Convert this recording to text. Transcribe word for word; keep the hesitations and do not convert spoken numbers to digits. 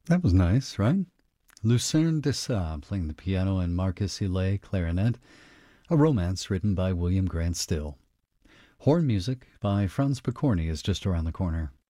That was nice, right? Lucerne de Sa playing the piano and Marcus Hillet clarinet, a romance written by William Grant Still. Horn music by Franz Picorni is just around the corner.